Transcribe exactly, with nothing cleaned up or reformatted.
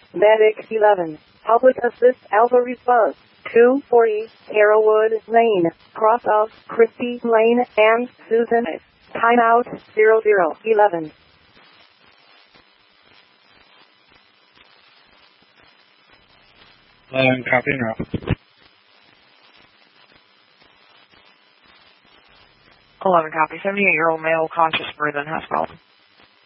Medic eleven. Public Assist Alpha Response. two forty Harrowwood Lane, cross of Christie Lane and Susan. Timeout zero zero eleven. eleven, copy and roll. eleven copy. seventy-eight-year-old male, conscious, breathing, hospital.